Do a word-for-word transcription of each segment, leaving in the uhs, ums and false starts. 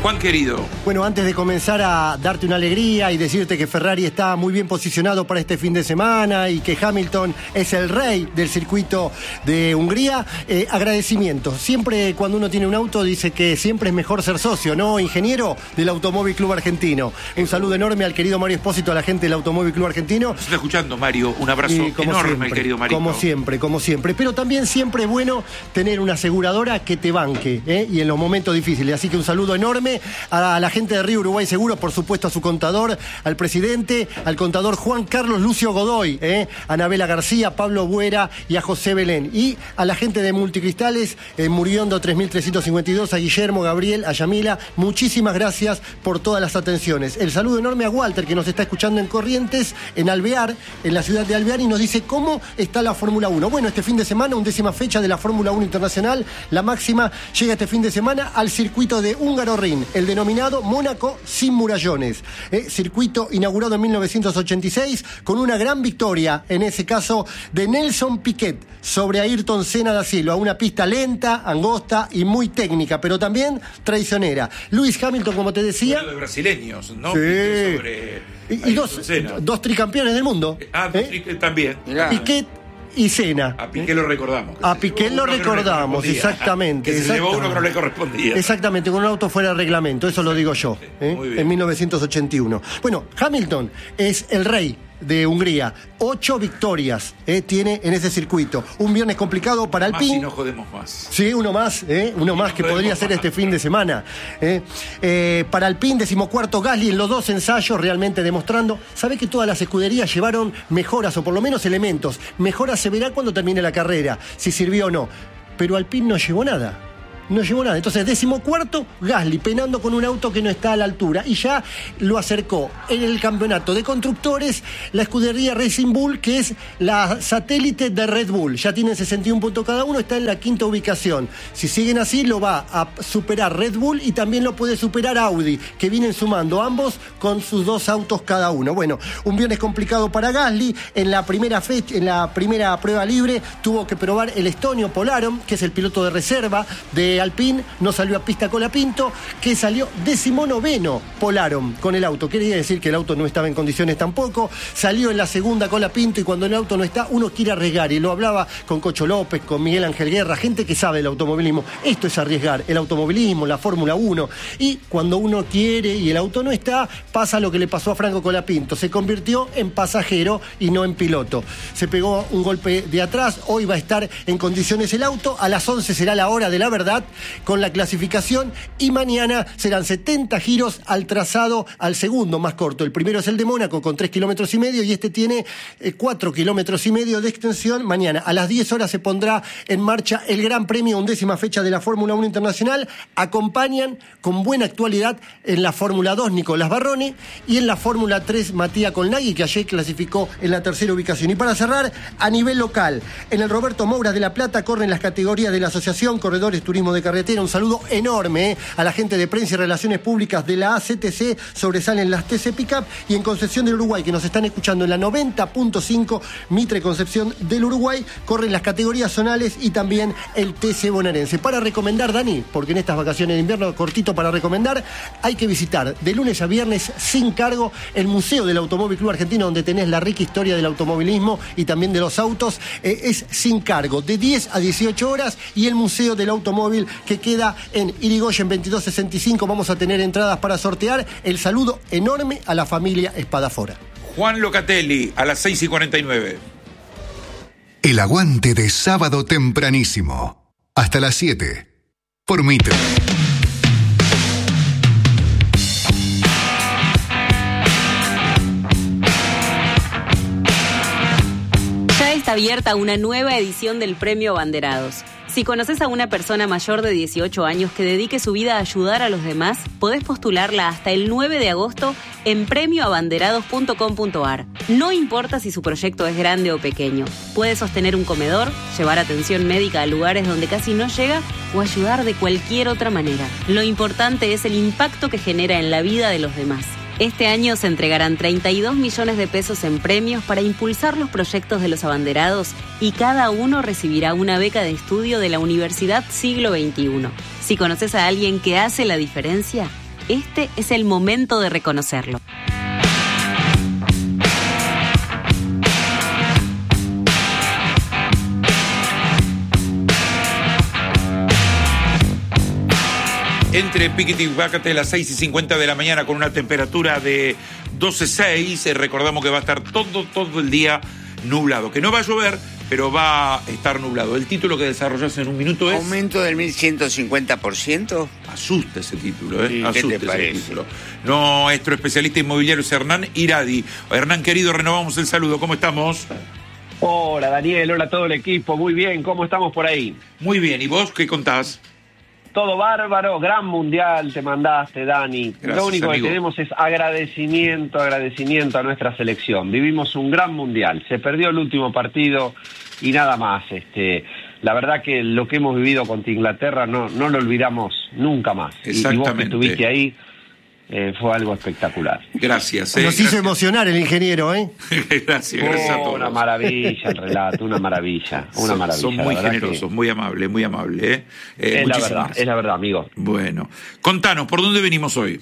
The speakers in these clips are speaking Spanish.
Juan querido. Bueno, antes de comenzar a darte una alegría y decirte que Ferrari está muy bien posicionado para este fin de semana y que Hamilton es el rey del circuito de Hungría, eh, agradecimiento. Siempre cuando uno tiene un auto dice que siempre es mejor ser socio, ¿no? Ingeniero del Automóvil Club Argentino. Un saludo enorme al querido Mario Espósito, a la gente del Automóvil Club Argentino. Se está escuchando, Mario. Un abrazo enorme, siempre, el querido Mario. Como siempre, como siempre. Pero también siempre es bueno tener una aseguradora que te banque, ¿eh? Y en los momentos difíciles. Así que un saludo enorme a la gente de Río Uruguay Seguros, por supuesto a su contador, al presidente, al contador Juan Carlos Lucio Godoy, ¿eh? A Anabela García, Pablo Buera y a José Belén. Y a la gente de Multicristales, eh, Muriondo tres mil trescientos cincuenta y dos, a Guillermo, Gabriel, a Yamila, muchísimas gracias por todas las atenciones. El saludo enorme a Walter, que nos está escuchando en Corrientes, en Alvear, en la ciudad de Alvear, y nos dice cómo está la Fórmula uno. Bueno, este fin de semana, undécima fecha de la Fórmula uno Internacional, la máxima llega este fin de semana al circuito de Hungaroring, el denominado Mónaco sin murallones. Eh, circuito inaugurado en mil novecientos ochenta y seis con una gran victoria, en ese caso de Nelson Piquet sobre Ayrton Senna da Silva. Una pista lenta, angosta y muy técnica, pero también traicionera. Lewis Hamilton, como te decía... Bueno, de brasileños, ¿no? Sí. Piquet sobre y, y dos, dos tricampeones del mundo. Ah, ¿eh? También. Piquet y Senna. A Piqué lo recordamos. A Piqué lo recordamos, exactamente. Que se exactamente. llevó uno que no le correspondía. Exactamente, con un auto fuera de reglamento, eso lo digo yo, ¿eh? En mil novecientos ochenta y uno. Bueno, Hamilton es el rey de Hungría. Ocho victorias eh, tiene en ese circuito. Un viernes complicado para Alpine. Más si no jodemos más. Sí, uno más, eh, uno más que podría ser este fin de semana. Eh. Eh, para Alpine, decimocuarto Gasly en los dos ensayos, realmente demostrando. ¿Sabe que todas las escuderías llevaron mejoras, o por lo menos elementos? Mejoras se verá cuando termine la carrera, si sirvió o no. Pero Alpine no llevó nada. No llevó nada. Entonces, decimocuarto, Gasly, penando con un auto que no está a la altura. Y ya lo acercó en el campeonato de constructores la escudería Racing Bull, que es la satélite de Red Bull. Ya tienen sesenta y un puntos cada uno, está en la quinta ubicación. Si siguen así, lo va a superar Red Bull y también lo puede superar Audi, que vienen sumando ambos con sus dos autos cada uno. Bueno, un viernes complicado para Gasly. En la primera fecha, en la primera prueba libre, tuvo que probar el estonio Polarom, que es el piloto de reserva de Alpine. No salió a pista Colapinto, que salió decimonoveno Polarom con el auto. Quería decir que el auto no estaba en condiciones tampoco. Salió en la segunda Colapinto, y cuando el auto no está, uno quiere arriesgar. Y lo hablaba con Cocho López, con Miguel Ángel Guerra, gente que sabe del automovilismo. Esto es arriesgar, el automovilismo, la Fórmula uno. Y cuando uno quiere y el auto no está, pasa lo que le pasó a Franco Colapinto. Se convirtió en pasajero y no en piloto. Se pegó un golpe de atrás. Hoy va a estar en condiciones el auto. A las once será la hora de la verdad con la clasificación, y mañana serán setenta giros al trazado, al segundo más corto. El primero es el de Mónaco con tres kilómetros y medio, y este tiene eh, cuatro kilómetros y medio de extensión. Mañana a las diez horas se pondrá en marcha el Gran Premio, undécima fecha de la Fórmula uno Internacional. Acompañan con buena actualidad en la Fórmula dos Nicolás Barrone, y en la Fórmula tres Matías Colnaghi, que ayer clasificó en la tercera ubicación. Y para cerrar, a nivel local, en el Roberto Moura de La Plata corren las categorías de la Asociación Corredores Turismo de Carretera. Un saludo enorme eh, a la gente de Prensa y Relaciones Públicas de la A C T C. Sobresalen las T C Pickup. Y en Concepción del Uruguay, que nos están escuchando en la noventa punto cinco, Mitre Concepción del Uruguay, corren las categorías zonales y también el T C bonaerense. Para recomendar, Dani, porque en estas vacaciones de invierno, cortito para recomendar, hay que visitar de lunes a viernes sin cargo el Museo del Automóvil Club Argentino, donde tenés la rica historia del automovilismo y también de los autos. Eh, es sin cargo, de diez a dieciocho horas, y el Museo del Automóvil, que queda en Irigoyen veintidós sesenta y cinco. Vamos a tener entradas para sortear. El saludo enorme a la familia Espadafora. Juan Locatelli, a las seis y cuarenta y nueve. El aguante de sábado tempranísimo. Hasta las siete. Por Mitre. Ya está abierta una nueva edición del Premio Abanderados. Si conoces a una persona mayor de dieciocho años que dedique su vida a ayudar a los demás, podés postularla hasta el nueve de agosto en premio abanderados punto com punto ar. No importa si su proyecto es grande o pequeño. Puede sostener un comedor, llevar atención médica a lugares donde casi no llega o ayudar de cualquier otra manera. Lo importante es el impacto que genera en la vida de los demás. Este año se entregarán treinta y dos millones de pesos en premios para impulsar los proyectos de los abanderados, y cada uno recibirá una beca de estudio de la Universidad Siglo veintiuno. Si conoces a alguien que hace la diferencia, este es el momento de reconocerlo. Entre Piquete y Bácate a las seis y cincuenta de la mañana con una temperatura de doce seis. Eh, recordamos que va a estar todo, todo el día nublado. Que no va a llover, pero va a estar nublado. El título que desarrollas en un minuto es... ¿Aumento del mil ciento cincuenta por ciento? Asusta ese título, ¿eh? Sí, Asusta ¿qué te parece? ese título. Nuestro especialista inmobiliario es Hernán Iradi. Hernán, querido, renovamos el saludo. ¿Cómo estamos? Hola, Daniel. Hola a todo el equipo. Muy bien. ¿Cómo estamos por ahí? Muy bien. ¿Y vos qué contás? Todo bárbaro, gran mundial te mandaste, Dani. Gracias, Lo único amigo. que tenemos es agradecimiento, agradecimiento a nuestra selección. Vivimos un gran mundial, se perdió el último partido y nada más. Este, la verdad que lo que hemos vivido contra Inglaterra no, no lo olvidamos nunca más. Y, y vos que Exactamente. estuviste ahí, eh, fue algo espectacular. Gracias. Eh, Nos hizo gracias. emocionar el ingeniero, ¿eh? gracias, gracias a Oh, todos. una maravilla el relato, una maravilla, una son, maravilla. son muy la verdad generosos, que muy amables, muy amables. ¿eh? Eh, es la muchísimas verdad, gracias. es la verdad, amigo. Bueno, contanos, ¿por dónde venimos hoy?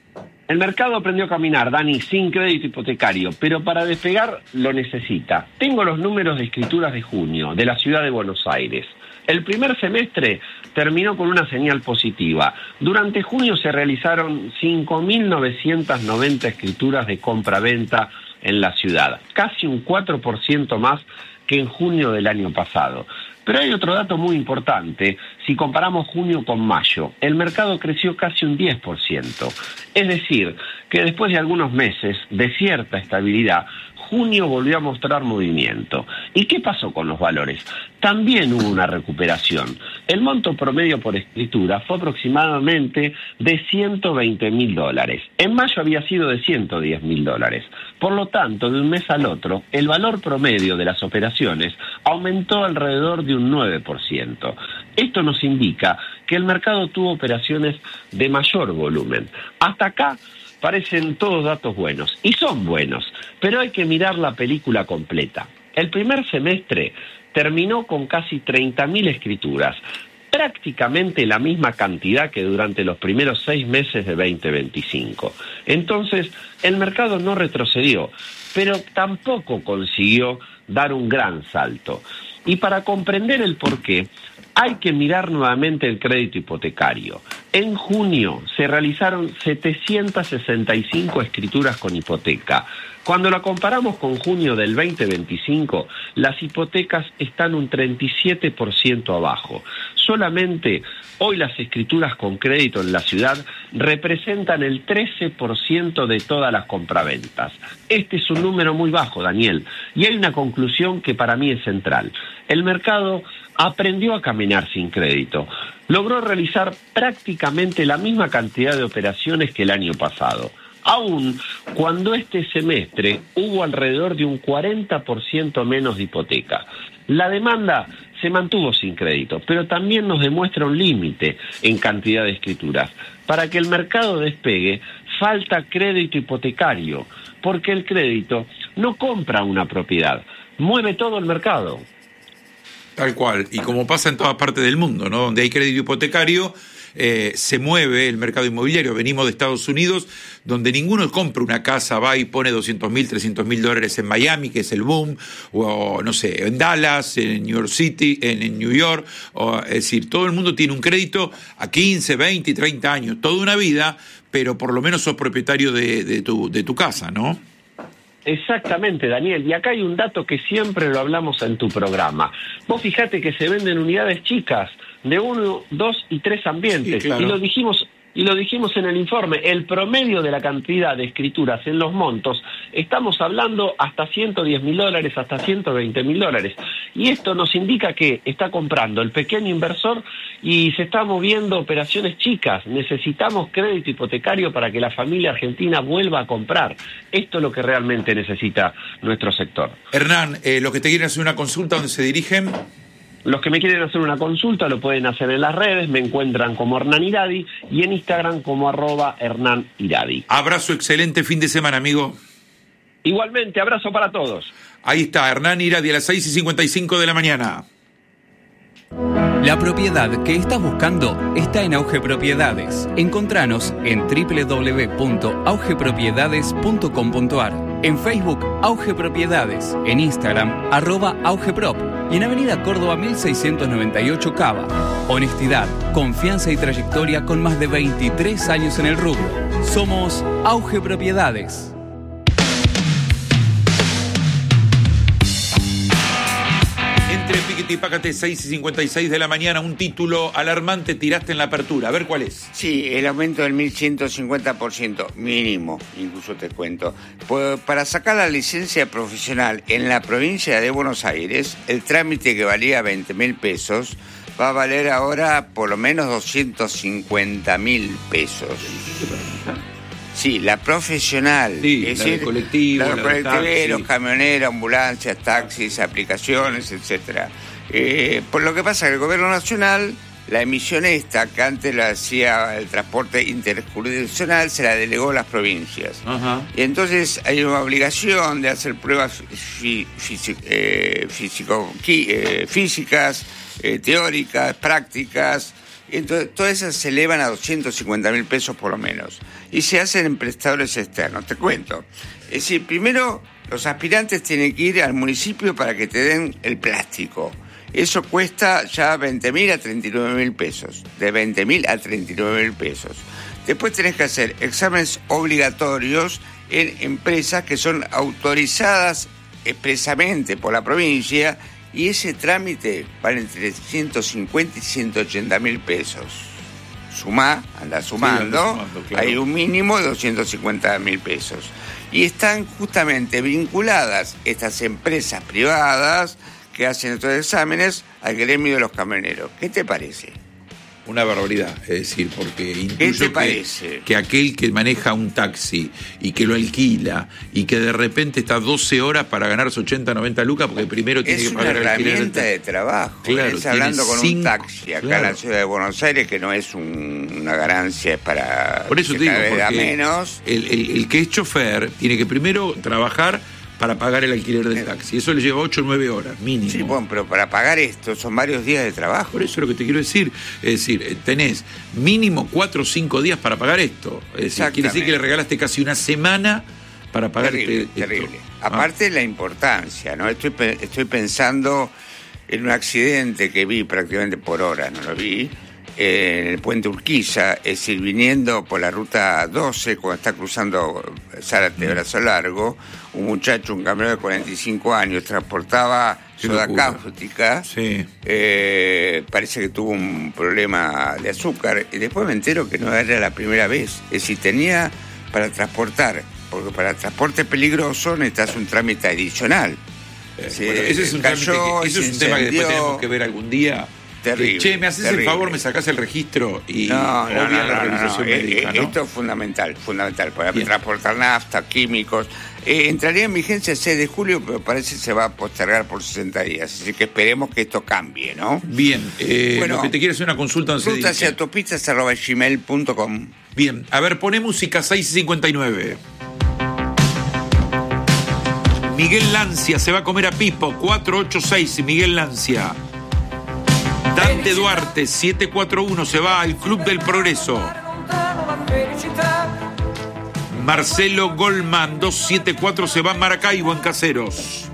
El mercado aprendió a caminar, Dani, sin crédito hipotecario, pero para despegar lo necesita. Tengo los números de escrituras de junio de la ciudad de Buenos Aires. El primer semestre terminó con una señal positiva. Durante junio se realizaron cinco mil novecientas noventa escrituras de compra-venta en la ciudad, casi un cuatro por ciento más que en junio del año pasado. Pero hay otro dato muy importante. Si comparamos junio con mayo, el mercado creció casi un diez por ciento. Es decir, que después de algunos meses de cierta estabilidad, junio volvió a mostrar movimiento. ¿Y qué pasó con los valores? También hubo una recuperación. El monto promedio por escritura fue aproximadamente de ciento veinte mil dólares. En mayo había sido de ciento diez mil dólares. Por lo tanto, de un mes al otro, el valor promedio de las operaciones aumentó alrededor de un nueve por ciento. Esto nos indica que el mercado tuvo operaciones de mayor volumen. Hasta acá parecen todos datos buenos, y son buenos, pero hay que mirar la película completa. El primer semestre terminó con casi treinta mil escrituras, prácticamente la misma cantidad que durante los primeros seis meses de veinte veinticinco. Entonces, el mercado no retrocedió, pero tampoco consiguió dar un gran salto. Y para comprender el porqué, hay que mirar nuevamente el crédito hipotecario. En junio se realizaron setecientas sesenta y cinco escrituras con hipoteca. Cuando la comparamos con junio del veinte veinticinco, las hipotecas están un treinta y siete por ciento abajo. Solamente hoy las escrituras con crédito en la ciudad representan el trece por ciento de todas las compraventas. Este es un número muy bajo, Daniel, y hay una conclusión que para mí es central. El mercado aprendió a caminar sin crédito. Logró realizar prácticamente la misma cantidad de operaciones que el año pasado. Aún cuando este semestre hubo alrededor de un cuarenta por ciento menos de hipoteca. La demanda se mantuvo sin crédito, pero también nos demuestra un límite en cantidad de escrituras. Para que el mercado despegue, falta crédito hipotecario, porque el crédito no compra una propiedad, mueve todo el mercado. Tal cual, y como pasa en todas partes del mundo, ¿no? Donde hay crédito hipotecario, eh, se mueve el mercado inmobiliario. Venimos de Estados Unidos, donde ninguno compra una casa, va y pone doscientos mil, trescientos mil dólares en Miami, que es el boom, o no sé, en Dallas, en New York City, en, en New York, o, es decir, todo el mundo tiene un crédito a quince, veinte, treinta años, toda una vida, pero por lo menos sos propietario de, de, tu, de tu casa, ¿no? Exactamente, Daniel, y acá hay un dato que siempre lo hablamos en tu programa. Vos fijate que se venden unidades chicas de uno, dos y tres ambientes, Sí, claro. y lo dijimos y lo dijimos en el informe, el promedio de la cantidad de escrituras en los montos, estamos hablando hasta ciento diez mil dólares, hasta ciento veinte mil dólares, y esto nos indica que está comprando el pequeño inversor y se están moviendo operaciones chicas. Necesitamos crédito hipotecario para que la familia argentina vuelva a comprar. Esto es lo que realmente necesita nuestro sector. Hernán, eh, los que te quieren hacer una consulta, ¿dónde se dirigen? Los que me quieren hacer una consulta lo pueden hacer en las redes, me encuentran como Hernán Iradi y en Instagram como arroba Hernán Iradi. Abrazo, excelente fin de semana, amigo. Igualmente, abrazo para todos. Ahí está, Hernán Iradi a las seis y cincuenta y cinco de la mañana. La propiedad que estás buscando está en Auge Propiedades. Encontranos en doble u doble u doble u punto auge propiedades punto com punto a r, en Facebook Auge Propiedades, en Instagram arroba augeprop y en Avenida Córdoba mil seiscientos noventa y ocho Cava. Honestidad, confianza y trayectoria con más de veintitrés años en el rubro. Somos Auge Propiedades. Entre Piquete y Pácate, seis y cincuenta y seis de la mañana, un título alarmante tiraste en la apertura. A ver cuál es. Sí, el aumento del mil ciento cincuenta por ciento mínimo, incluso te cuento. Pues para sacar la licencia profesional en la provincia de Buenos Aires, el trámite que valía veinte mil pesos va a valer ahora por lo menos doscientos cincuenta mil pesos. Sí, la profesional, Sí, es la decir, de colectivo, la la de de colectiveros, taxi. camioneros, ambulancias, taxis, aplicaciones, etcétera. Eh, por lo que pasa que el gobierno nacional, la emisión esta, que antes la hacía el transporte interjurisdiccional, se la delegó a las provincias. Ajá. Y entonces hay una obligación de hacer pruebas fí- físi- eh, físico- qui- eh, físicas, eh, teóricas, prácticas. Entonces, todas esas se elevan a doscientos cincuenta mil pesos por lo menos. Y se hacen en prestadores externos. Te cuento. Es decir, primero, los aspirantes tienen que ir al municipio para que te den el plástico. Eso cuesta ya veinte mil a treinta y nueve mil pesos. De veinte mil a treinta y nueve mil pesos. Después tenés que hacer exámenes obligatorios en empresas que son autorizadas expresamente por la provincia. Y ese trámite vale entre ciento cincuenta y ciento ochenta mil pesos. Sumá, anda sumando, Sí, anda sumando, claro. Hay un mínimo de doscientos cincuenta mil pesos. Y están justamente vinculadas estas empresas privadas que hacen estos exámenes al gremio de los camioneros. ¿Qué te parece? Una barbaridad, es decir, porque ¿Qué intuyo te que, parece? que aquel que maneja un taxi y que lo alquila y que de repente está doce horas para ganarse ochenta, noventa lucas porque primero tiene Es que una pagar el alquiler del herramienta taxi. de trabajo. Claro, Estás tiene hablando con cinco- un taxi acá en claro. la ciudad de Buenos Aires, que no es un- una ganancia, es para Por eso que te digo, cada vez da porque menos. el, el- el que es chofer tiene que primero trabajar para pagar el alquiler del taxi. Eso le lleva ocho o nueve horas, mínimo. Sí, bueno, pero para pagar esto son varios días de trabajo. Por eso es lo que te quiero decir. Es decir, eh, tenés mínimo cuatro o cinco días para pagar esto. Es decir, quiere decir que le regalaste casi una semana para pagar Terrible, este, esto. terrible. Ah. Aparte la importancia, ¿no? Estoy, pe- estoy pensando en un accidente que vi prácticamente por hora, no lo vi, eh, en el puente Urquiza, es decir, viniendo por la ruta doce, cuando está cruzando Zárate de Brazo Largo, un muchacho, un camionero de cuarenta y cinco años, transportaba Qué soda locura. cáustica, Sí. eh, parece que tuvo un problema de azúcar, y después me entero que no era la primera vez, es decir, tenía para transportar, porque para transporte peligroso necesitas un trámite adicional. Eh, Sí, bueno, ese es un, cayó, trámite que- ese se es un tema que después incendió. tenemos que ver algún día. Terrible, Que, che, ¿me haces terrible. el favor, me sacás el registro y No, no, obvia no, la no, no, realización no. médica, Eh, ¿no? Esto es fundamental, fundamental, para Bien. transportar nafta, químicos. Eh, entraría en vigencia el seis de julio, pero parece que se va a postergar por sesenta días, así que esperemos que esto cambie, ¿no? Bien, eh, Bueno, lo que te quiero es una consulta donde se Rutas y dirige. autopistas arroba gmail punto com. Bien, a ver, poné música seis y cincuenta y nueve. Miguel Lancia se va a comer a Pipo, cuatro ocho seis, Miguel Lancia. Dante Duarte, siete cuatro uno, se va al Club del Progreso. Marcelo Goldman, dos siete cuatro, se va a Maracaibo, en Caseros.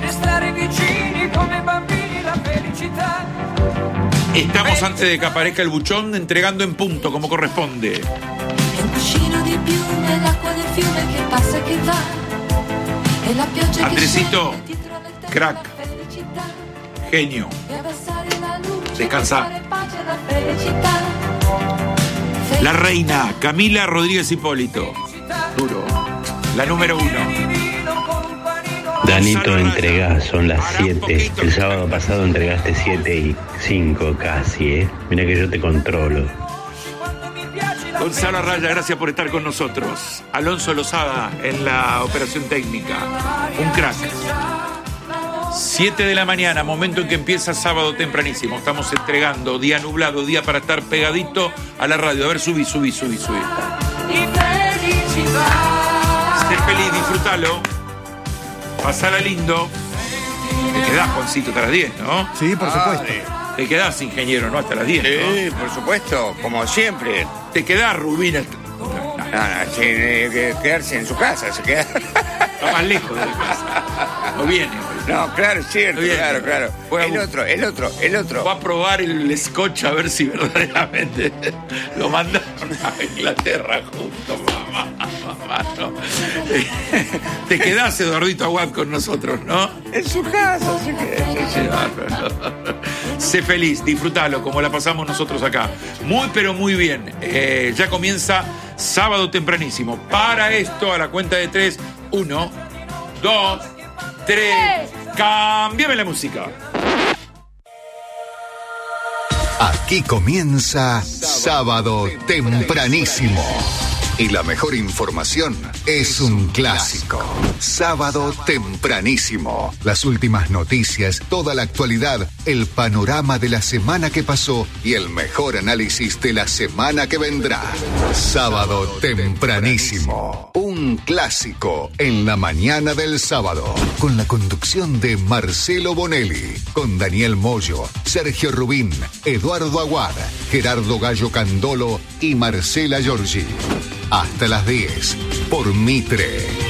Estamos antes de que aparezca el buchón, entregando en punto, como corresponde. Un cuscino di piume, l'acqua del fiume che passa e che va. E la pioggia Andresito, che scende dietro le tende crack. della felicità. Genio. E abbassare la luce, Descansa. per fare pace alla felicità. La reina, Camila Rodríguez Hipólito. Duro. La número uno. Danito, Gonzalo Raya. entregás, son las Pará un siete. poquito. El sábado pasado entregaste siete y cinco casi, ¿eh? Mira que yo te controlo. Gonzalo Raya, gracias por estar con nosotros. Alonso Lozada en la operación técnica. Un crack. siete de la mañana, momento en que empieza sábado tempranísimo. Estamos entregando día nublado, día para estar pegadito a la radio. A ver, subí, subí, subí, subí. Sé feliz, disfrútalo. Pasala lindo. Te quedás, Juancito, hasta las diez, ¿no? Sí, por supuesto. Te quedás, ingeniero, ¿no? Hasta las diez, Sí, ¿no? por supuesto, como siempre. Te quedás, Rubina. No, no, sin eh, que- quedarse en su casa, se queda. Está más lejos de la casa. No viene hoy. No, claro, es cierto, Bien. claro, claro. Fue a El bu- otro, el otro, el otro. Va a probar el scotch a ver si verdaderamente lo mandaron a Inglaterra juntos, mamá, mamá, ¿no? Te quedás, Eduardito Aguad, con nosotros, ¿no? En su casa, se queda. Sí, bárbaro. Sé feliz, disfrútalo como la pasamos nosotros acá. Muy, pero muy bien. Eh, ya comienza sábado tempranísimo. Para esto, a la cuenta de tres, uno, dos, tres. Cámbiame la música. Aquí comienza Sábado Tempranísimo. Y la mejor información es un clásico. Sábado Tempranísimo. Las últimas noticias, toda la actualidad, el panorama de la semana que pasó y el mejor análisis de la semana que vendrá. Sábado Tempranísimo. Un clásico en la mañana del sábado. Con la conducción de Marcelo Bonelli. Con Daniel Moyo, Sergio Rubín, Eduardo Aguad, Gerardo Gallo Candolo y Marcela Giorgi. Hasta las diez por Mitre.